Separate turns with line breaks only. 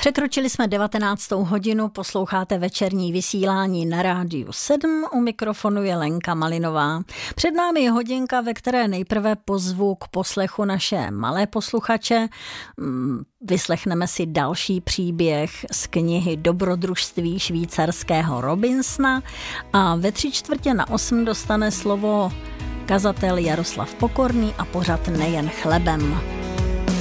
Překročili jsme 19. hodinu, posloucháte večerní vysílání na Rádiu 7, u mikrofonu je Lenka Malinová. Před námi je hodinka, ve které nejprve pozvu k poslechu naše malé posluchače. Vyslechneme si další příběh z knihy Dobrodružství švýcarského Robinsona a ve 7:45 dostane slovo kazatel Jaroslav Pokorný a pořad Nejen chlebem.